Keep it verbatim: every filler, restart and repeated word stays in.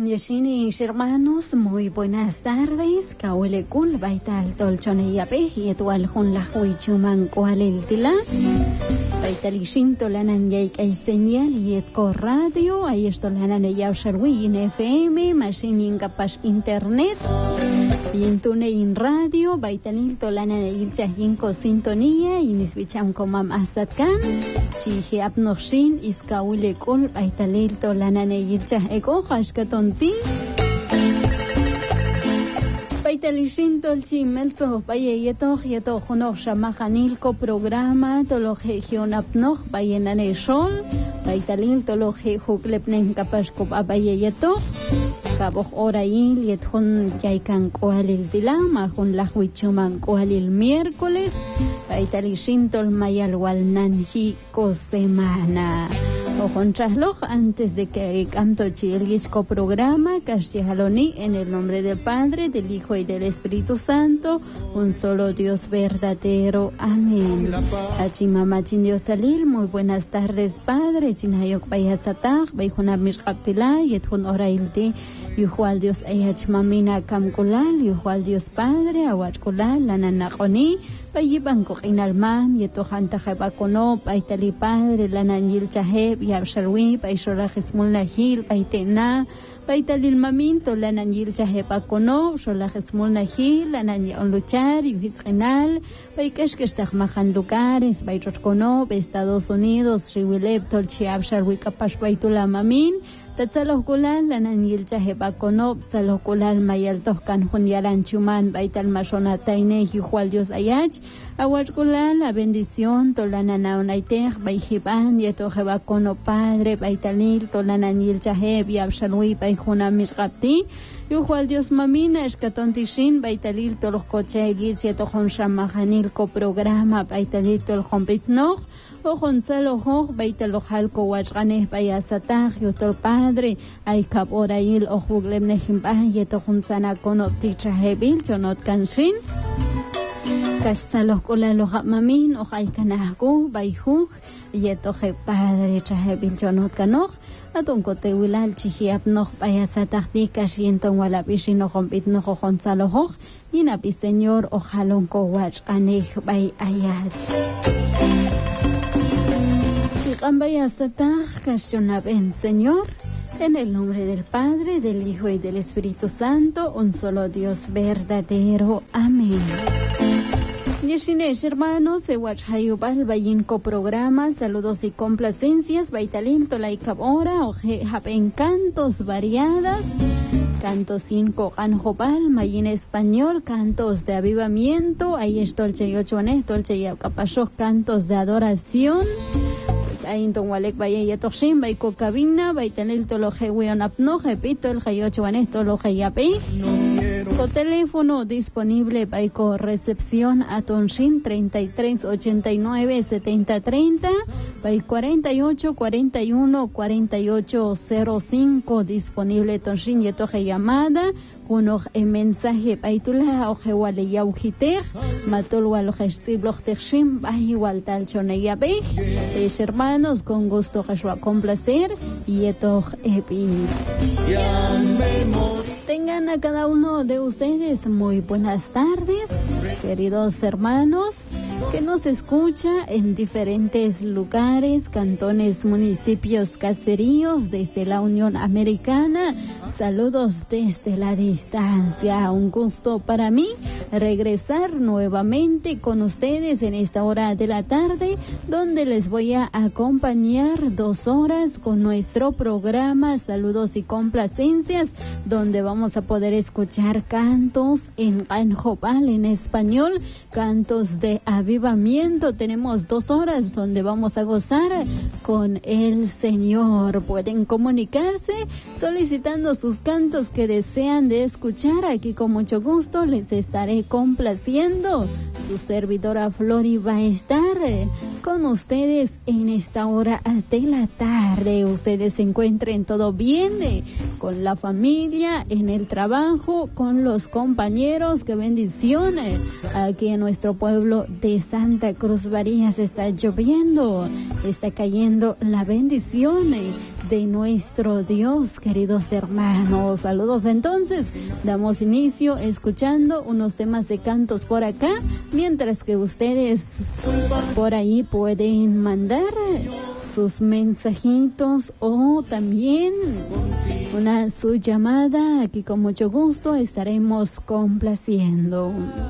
Yeshini hermanos, muy buenas tardes. Kaulekul baital tolchoneyape yetual hun la huichuman kualil tila. Baitalishin tolanan yaik ay señal yetko radio, ay estolanan yaw sharwin F M, machine kapas internet. Yintune in radio, baitalin tolanan ilchahinku sintonía, inisbicham komam asatkan. Chihi apnoshin iskaulekul baitalil tolanan ilchah eko hashkatonti. Baitalishin tolchi melzo baye yeto yeto honor shamahanilko programa tologion apnog bayenane shol baitalil tologi huklepnen kapashko baye yeto kaboj orail yethon yaikan koalil dilama hun lahwichuman koalil miércoles baitalishin tol mayal walnanji ko semana o contrasloj antes de que canto chilgisco programa Castijaloni en el nombre del Padre, del Hijo y del Espíritu Santo, un solo Dios verdadero. Amén. Achimamachin Dios Salil, muy buenas tardes, Padre. Chinayok Bayasatag, Bayhunab Mishkaptila, Yethun Orailti, Yuhual Dios Ayachmamina Kamkulal, Yuhual Dios Padre, Awachkulal, Lananakoni, Bayibanko Inalmam, Yetohanta Jebakono, Baitali Padre, Lananyil Chaheb, Yabsharwi, Baishora Jesmul Nahil, Baitena, Baitalil Mamin, Tolananyil Chahebakono, Shola Jesmul Nahil, Lananya Luchar, Yuhizrenal, Baikeshkestach Mahan lugares, Bairotkono, Estados Unidos, Riwileb, Tolchi Absharwi Kapash Baitula Mamin, Tatzalokulal, Lananyil Chahebakono, Tzalokulal Mayal Tohkan Hunyaran Chuman, Baital Mashona Taine, Yuhual Dios Ayach, Awachkulal, la bendición, Tolanana Unaitech, Baijiban, Yetohebakono Padre, Baitalil, Tolananyil Chaheb, Yabsharwi, Baijuna Mishgapti, Yuhual Dios Mamina, Escatontishin, Baitalil, Tolkochegis, Yetohon Shamahanilko programa, Baitalil, Tolhombitnoch, Ojonzalo Hoj, Baitalojalko Wachganeh, Bayasatag, Yotol Padre, Aikab Orail, Ojuglem Nehimbah, Yetohunzana Kono Tichahebil, Chonot Kanshin. Kashsaloh kolalo mamin o haikanahku baihuj yetoje Padre chahebil chonot kanoch atonkote wilal chihiap noh bayasatahdi kashienton walabishi no hombit no honzaloh yinapi Señor ojalon ko wach anej bay ayach Shiqan bayasatah kashonaben Señor. En el nombre del Padre, del Hijo y del Espíritu Santo, un solo Dios verdadero. Amén. Yeshinesh, hermanos, Ewachayubal, Bayinko programa, saludos y complacencias, Baitalento, Laikabora, Oje, Japen, cantos variadas, cantos cinco, Anjobal, Mayin español, cantos de avivamiento, ahí es Tolche y Ochoanes, Tolche y Acapachos, cantos de adoración. Ainton Walek Baye Yatoshim, Baiko Cabina, Baitanel Toloje Weonapno, repito, el Jayocho Anesto Loje Yapi. Con teléfono disponible Baiko Recepción Atonshin treinta y tres ochenta y nueve setenta treinta, Bay cuarenta y ocho cuarenta y uno cuarenta y ocho cero cinco, disponible Tonshin Yetoje Llamada. Uno en mensaje Baitula Ojewale Yaujitej, Matolwa Lojestibloch Techshim, Bahiwal Talchoneyabe, es hermanos, con gusto Jeshua complacer, Yetoj Epi. Tengan a cada uno de ustedes muy buenas tardes, queridos hermanos, que nos escucha en diferentes lugares, cantones, municipios, caseríos, desde la Unión Americana. Saludos desde la distancia. Un gusto para mí regresar nuevamente con ustedes en esta hora de la tarde, donde les voy a acompañar dos horas con nuestro programa Saludos y Complacencias, donde vamos a poder escuchar cantos en Anjobal, en español, cantos de avivamiento. Tenemos dos horas donde vamos a gozar con el Señor. Pueden comunicarse solicitando sus cantos que desean de escuchar. Aquí con mucho gusto les estaré complaciendo. Su servidora Flori va a estar con ustedes en esta hora de la tarde. Ustedes se encuentren todo bien con la familia, en el trabajo, con los compañeros. ¡Qué bendiciones! Aquí en nuestro pueblo de Santa Cruz Varillas está lloviendo, está cayendo la bendición de nuestro Dios, queridos hermanos. Saludos entonces, damos inicio escuchando unos temas de cantos por acá, mientras que ustedes por ahí pueden mandar sus mensajitos o también una su llamada. Aquí con mucho gusto estaremos complaciendo.